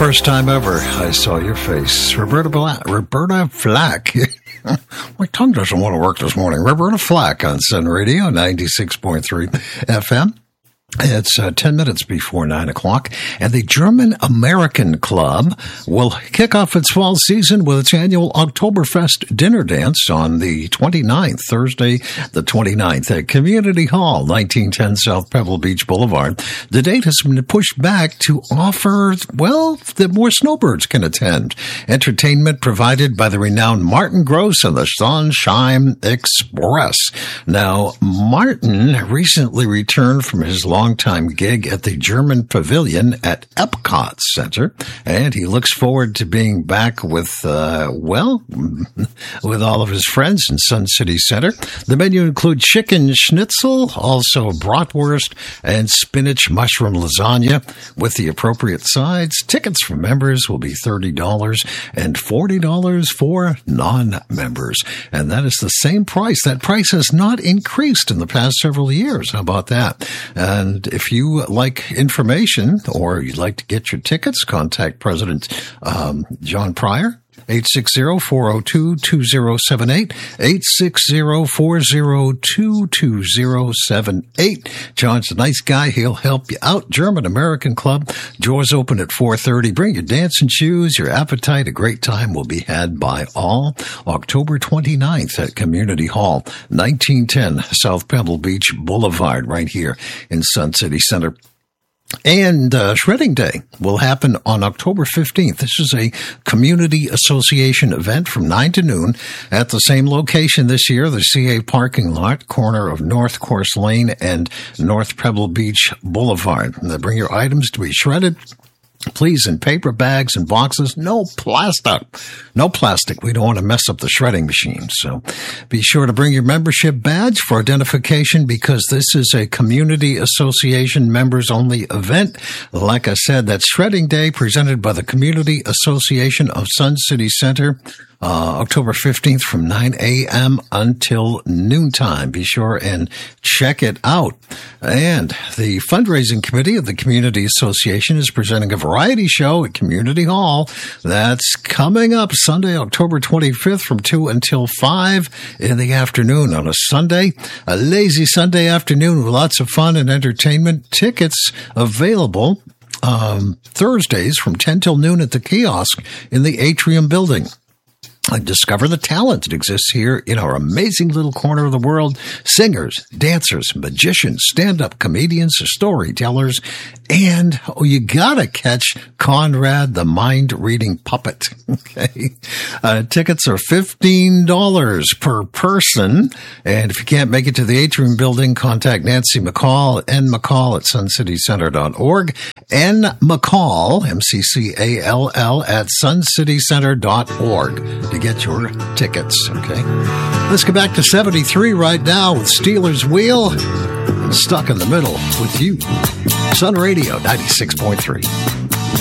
first time ever I saw your face. Roberta Flack. My tongue doesn't want to work this morning. Roberta Flack on Sun Radio, 96.3 FM. It's 10 minutes before 9 o'clock, and the German-American Club will kick off its fall season with its annual Oktoberfest dinner dance on the 29th, Thursday the 29th, at Community Hall, 1910 South Pebble Beach Boulevard. The date has been pushed back to offer, well, that more snowbirds can attend. Entertainment provided by the renowned Martin Gross and the Sunshine Express. Now, Martin recently returned from his long-time gig at the German Pavilion at Epcot Center, and he looks forward to being back with, with all of his friends in Sun City Center. The menu includes chicken schnitzel, also bratwurst, and spinach mushroom lasagna with the appropriate sides. Tickets for members will be $30 and $40 for non-members, and that is the same price. That price has not increased in the past several years. How about that? And if you like information or you'd like to get your tickets, contact President John Pryor, 860-402-2078, 860-402-2078. John's a nice guy. He'll help you out. German American Club. Doors open at 4:30. Bring your dancing shoes, your appetite. A great time will be had by all. October 29th at Community Hall, 1910 South Pebble Beach Boulevard, right here in Sun City Center. And Shredding Day will happen on October 15th. This is a community association event from 9 to noon at the same location this year, the CA parking lot, corner of North Course Lane and North Pebble Beach Boulevard. And bring your items to be shredded. Please, in paper bags and boxes, no plastic. No plastic. We don't want to mess up the shredding machine. So be sure to bring your membership badge for identification because this is a community association members only event. Like I said, that's Shredding Day presented by the Community Association of Sun City Center. October 15th from 9 a.m. until noontime. Be sure and check it out. And the fundraising committee of the Community Association is presenting a variety show at Community Hall. That's coming up Sunday, October 25th from 2 until 5 in the afternoon on a Sunday. A lazy Sunday afternoon with lots of fun and entertainment. Tickets available Thursdays from 10 till noon at the kiosk in the Atrium building. Discover the talent that exists here in our amazing little corner of the world. Singers, dancers, magicians, stand-up comedians, storytellers, and you gotta catch Conrad the mind-reading puppet. Okay, tickets are $15 per person, and if you can't make it to the Atrium building, contact Nancy McCall, NMcCall at suncitycenter.org, NMcCall, MCCALL at suncitycenter.org. to get your tickets, okay? Let's go back to 73 right now with Steelers Wheel and Stuck in the Middle with you. Sun Radio 96.3.